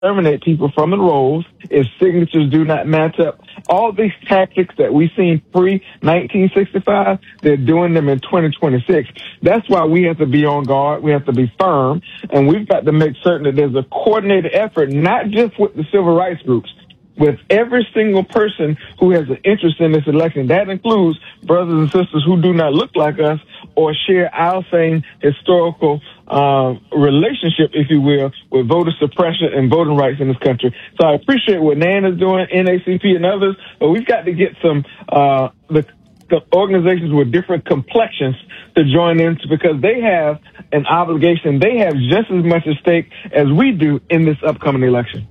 terminate people from the rolls if signatures do not match up. All these tactics that we seen pre-1965, they're doing them in 2026. That's why we have to be on guard. We have to be firm, and we've got to make certain that there's a coordinated effort, not just with the civil rights groups, with every single person who has an interest in this election. That includes brothers and sisters who do not look like us or share our same historical relationship, if you will, with voter suppression and voting rights in this country. So I appreciate what NAN is doing, NACP and others, but we've got to get some the organizations with different complexions to join in because they have an obligation. They have just as much at stake as we do in this upcoming election.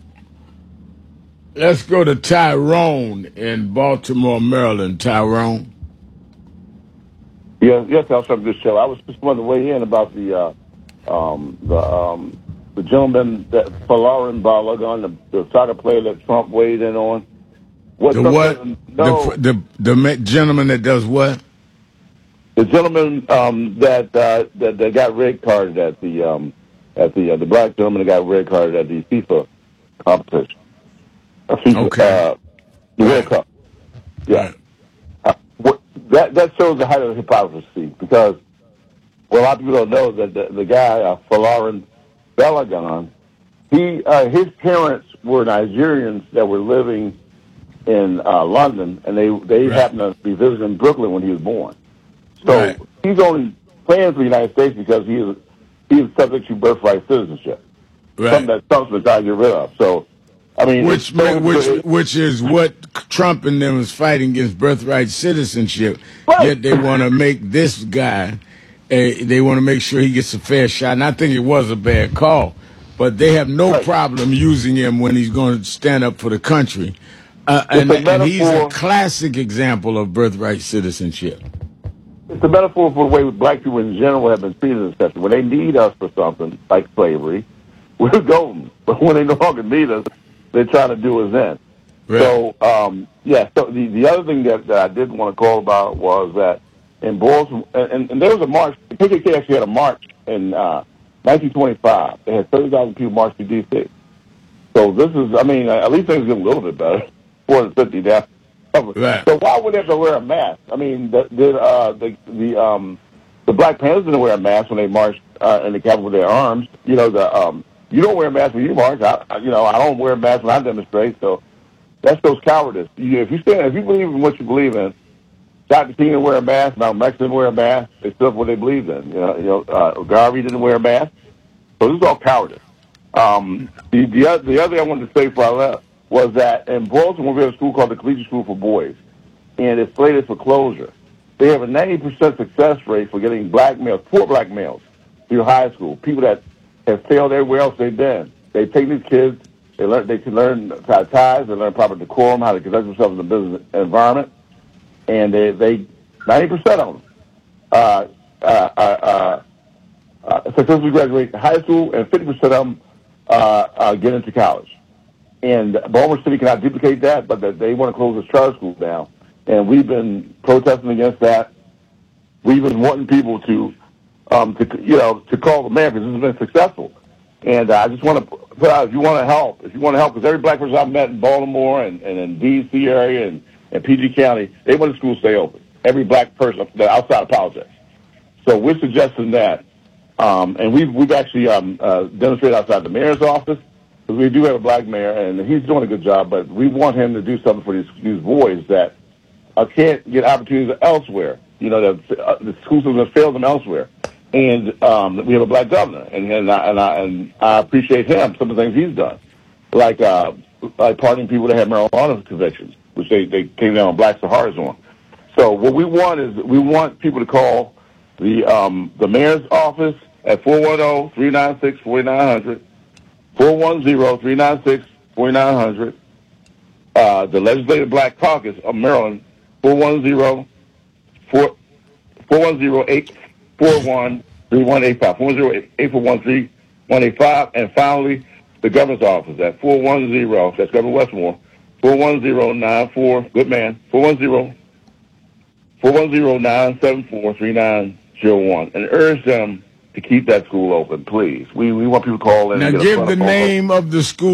Let's go to Tyrone in Baltimore, Maryland. Tyrone. Yes, I'll start this show. I was just wanting to weigh in about the gentleman that Folarin Balogun, the soccer player that Trump weighed in on. The gentleman that does what? The gentleman that got red carded at the black gentleman that got red carded at the FIFA competition. Okay. The World Cup. Yeah. That shows the height of hypocrisy because a lot of people don't know that the guy, Folarin Balogun, his parents were Nigerians that were living in London, and they happened to be visiting Brooklyn when he was born. So he's only playing for the United States because he is subject to birthright citizenship. Something that Trump's been trying to get rid of. So, I mean, which is what Trump and them is fighting against birthright citizenship. Right. Yet they want to make this guy, they want to make sure he gets a fair shot. And I think it was a bad call, but they have no problem using him when he's going to stand up for the country. And he's a classic example of birthright citizenship. It's a metaphor for the way black people in general have been treated in this country. When they need us for something like slavery, we're golden. But when they no longer need us, they try to do us in. Right. So, So the other thing that I did want to call about was that in Baltimore, and there was a march. The KKK actually had a march in 1925. They had 30,000 people march to D.C. So this is, at least things get a little bit better. 450 deaths. Right. So why would they have to wear a mask? I mean, the Black Panthers didn't wear a mask when they marched in the Capitol with their arms. You know, you don't wear a mask when you march. I don't wear a mask when I demonstrate. So that shows cowardice. If you believe in what you believe in, Dr. King didn't wear a mask. Malcolm X didn't wear a mask. They stood for what they believed in. Garvey didn't wear a mask. So this is all cowardice. The other thing I wanted to say before I left was that in Baltimore we have a school called the Collegiate School for Boys, and it's slated for closure. They have a 90% success rate for getting poor black males, through high school, people that have failed everywhere else they've been. They take these kids, they can learn how to ties, they learn proper decorum, how to conduct themselves in the business environment, and they 90% of them successfully graduate high school, and 50% of them get into college. And Baltimore City cannot duplicate that, but they want to close this charter school down. And we've been protesting against that. We've been wanting people to call the mayor because this has been successful. And I just want to put out, if you want to help, because every black person I've met in Baltimore and in D.C. area and PG County, they want the school to stay open. Every black person outside of politics. So we're suggesting that. And we've actually demonstrated outside the mayor's office. Because we do have a black mayor, and he's doing a good job, but we want him to do something for these boys that can't get opportunities elsewhere. The school system has failed them elsewhere. And we have a black governor, and I appreciate him, some of the things he's done, like pardoning people that have marijuana convictions, which they came down on blacks the hardest on. So what we want people to call the mayor's office at 410-396-4900. 410-396-4900. The Legislative Black Caucus of Maryland, 410-841-3185. 410-841-3185. And finally, the governor's office at 410, that's Governor Westmore, 410-94, good man, 410-974-3901. And urge them to keep that school open, please. We want people to call in. Now and get give a the name of the school.